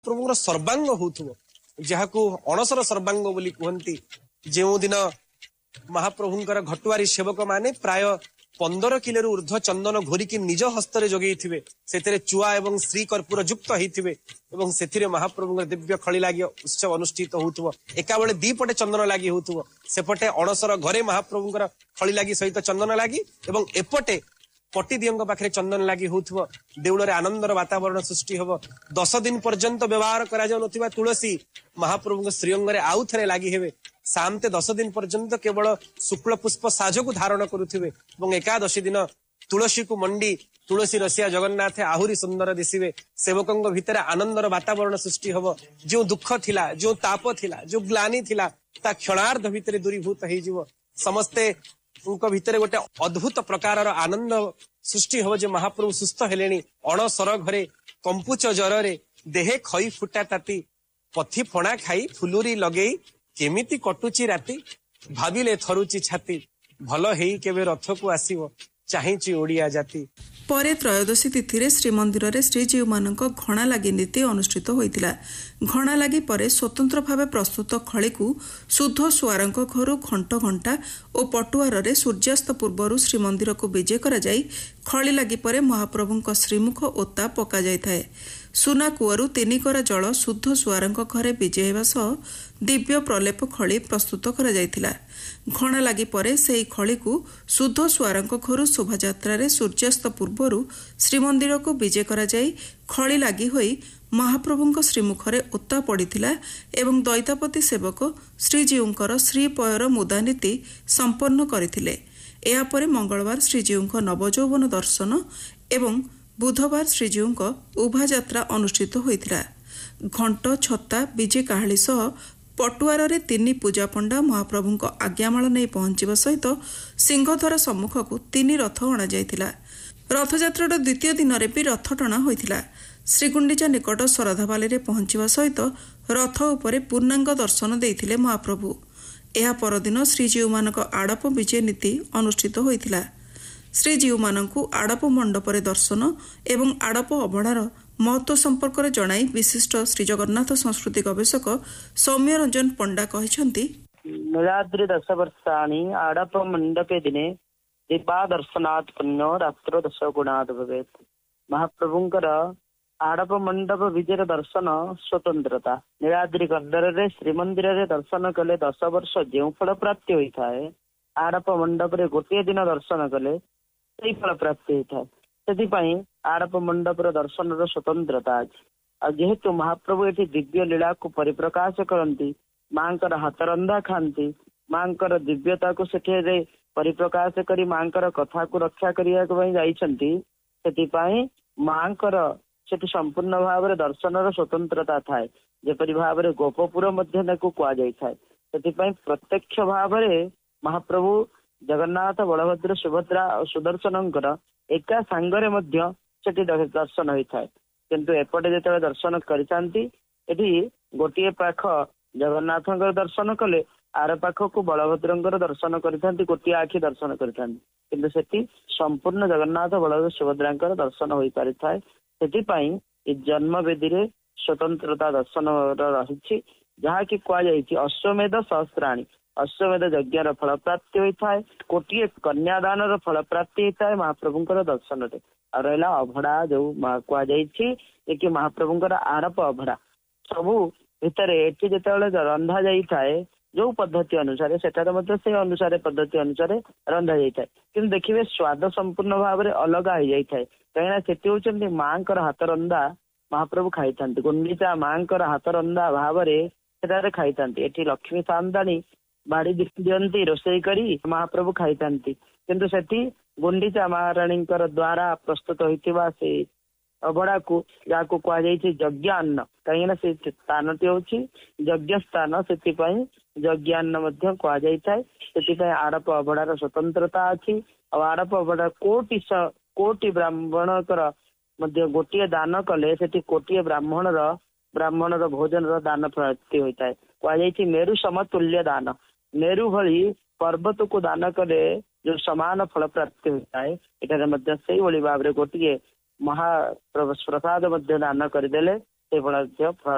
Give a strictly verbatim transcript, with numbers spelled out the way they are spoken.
प्रभुर सर्वांग होथुव जहाकू अणसर सर्वांग बोली कहती। जो दिन महाप्रभुंकर घटुआरी सेवक माने प्राय पंदर किलो ऊर्ध्व चंदन घोरिकी निज हस्तरे जगई थे से चुआ एवं श्री कर्पूर युक्त होते से महाप्रभु दिव्य खली लगी उत्सव अनुष्ठित होथुव। एका बेले दी पटे चंदन लगी होथुव। सेपटे अणसर घरे महाप्रभुंकर खली लगी सहित चंदन लगी एवं एपटे पट्टीदियों पाखे चंदन लगी होथुव। देउल रे आनंदर वातावरण सृष्टि होब। दस दिन पर्यंत व्यवहार करा जाउ नथिबा तुलसी महाप्रभु श्रीअंग रे आउ थरे लगी हेबे। शामते दस दिन पर्यंत केवल शुक्ल पुष्प साज को धारण करुथिबे एवं एकादशी दिन तुलसी को मंडी तुलसी रसिया जगन्नाथ आहुरी सुंदर दिसिबे। सेवकंग भितर आनंदर वातावरण सृष्टि होब। जो दुख थिला जो ताप थिला जो ग्लानि थिला ता क्षणार्ध भितर दूरीभूत हेइ जिवो। समस्ते उनका भितर गोटे अद्भुत प्रकार आनंद सृष्टि हो। जे महाप्रभु सुस्थ हेलेनी अणसर घरे कंपुच जरे देहे खई फुटा ताती पथी फणा खाई फुलुरी लगेई केमिति कटुची राती भाविले थरुची छाती भल हेई केबे रथ को आसीबो चाहिची ओडिया जाति। परे त्रयोदशी तिथि रे श्रीमंदिर रे श्रीजीव मानक घणा लागि नीति अनुष्ठित होइतिला। घणा लागि परे स्वतंत्र भावे प्रस्तुत खळी को शुद्ध सुआरंक घरु घंट घंटा और पटुआर रे सूर्यास्त पूर्वरु श्रीमंदिर को विजय करा जाई खळी लागि परे महाप्रभुंक श्रीमुख ओता पका जाय थाए। सुना कुआरु तीन करा जल शुद्ध सुआरंक घरे विजय हेबा सह दिव्य प्रलेप खळी प्रस्तुत करा जायतिला। घणा लागि परे सेही खळी को शुद्ध सुआरंक घरु शोभायात्रा रे सूर्यास्त पूर्वरु श्रीमंदिर को विजय करा जाई खळी लागि होई महाप्रभुंक श्रीमुखरे ओत्ता पड़िथिला एवं दैतापति सेवक श्रीजीउंकर श्रीपयर मुदानीति संपन्न करिथिले। एहा परे मंगलवार श्रीजीउंक नवजौवन दर्शन एवं बुधवार श्रीजीउंक उभायात्रा अनुष्ठित होइथिला। घंट छत्ता विजय काहाली सह पटुआर रे तीन पूजा पंडा महाप्रभुंक आज्ञामाल नहीं पहुंचवा सहित सिंहद्वार सम्मुख को तीन रथ अणा जाइथिला। रथयात्रार द्वितीय दिन रे भी रथ टणा होइथिला। श्रीगुंडीचा निकट शरधाबाली रे पहुंचवा सहित रथ उपरे पूर्णांग दर्शन देइथिले महाप्रभु। एहा परदिन श्रीजीव मानक आड़प विजय नीति अनुष्ठित होइथिला। श्रीजीव मानकु आड़प मंडपरे दर्शन एवं आड़प अभड़ार महत्व संपर्क में जणाई विशिष्ट श्री जगन्नाथ संस्कृति गवेषक सौम्य रंजन पंडा कहते नीलाद्रि दश वर्षाणि आड़प मंडपे दिने दीपा दर्शनात् पुण्यो रात्रो दश गुणात् भवेत्। महाप्रभुंकर आड़प मंडप विजय दर्शन स्वतंत्रता नीलाद्रि गड्डर श्रीमंदिर रे दर्शन कले दस वर्ष जो फल प्राप्ति होता है आड़प मंडप रे गोटे दिन दर्शन कले से फल प्राप्ति होता है। से आड़प मंडप दर्शन स्वतंत्रता अच्छी जेहेतु महाप्रभु ये दिव्य लीला को परिप्रकाश करती मांकर हाथ रंधा खाती मांकर दिव्यता को सेठे परिप्रकाश करी मांकर कथा को रक्षा करने मांकर सेठी संपूर्ण भाव में दर्शन स्वतंत्रता थाए जेपरी भाव में गोपपुर मध्य कहुई प्रत्यक्ष भाव में महाप्रभु जगन्नाथ बलभद्र सुभद्रा और सुदर्शनकर एका सांगरे मध्य सेठी दर्शन होता है किंतु एपटे जो दर्शन करती गोटे पाख जगन्नाथ दर्शन कले आर पाख को बलभद्र दर्शन करती गोटे आखि दर्शन करती सेठी संपूर्ण जगन्नाथ बलभद्र सुभद्रा दर्शन हो पारि था। से जन्म वेदी रे स्वतंत्रता दर्शन रही जहाँकि कहुई अश्वमेध सहस्राणी अश्वमेध यज्ञ फल प्राप्ति होता है कोटिए कन्यादान फल प्राप्ति होता है महाप्रभुंकर दर्शन रे। रहा अभड़ा जो कहुई कि महाप्रभुंकर आड़प अभड़ा सबू भितर एटी जिते रंधा जाए जो पद्धति अनुसार से अनुसार पद्धति अनुसार रंधा जाए कि देखिए स्वाद संपूर्ण भाव में अलग हो जाए कहीं से माँ हाथ रंधा महाप्रभु खाई था गुंडीचा माँ हाथ रंधा भाव में खाई था। ये लक्ष्मी सामदानी बाड़ी दिखती रोषे करी महाप्रभु खाई था किंतु सेठी गुंडीचा महाराणी द्वारा प्रस्तुत होता से अभड़ा को जहाँ को कहुई यज्ञान्न कहीं से स्थान टी हूँ यज्ञ स्थान से यज्ञान्न कहुई से आड़प अभड़ार स्वतंत्रता अच्छी और आड़प अभड़ा कोटि कोटि ब्राह्मणकर गोटे दान कले से कोटे ब्राह्मणर ब्राह्मणर भोजन दान प्राप्ति होता है। कहुई मेरु समतुल्य दान मेरु भली पर्वत को दान कले जो समान फल प्राप्ति होता है इधर से भाव में गोटे महाप्रसाद दान करदे से फल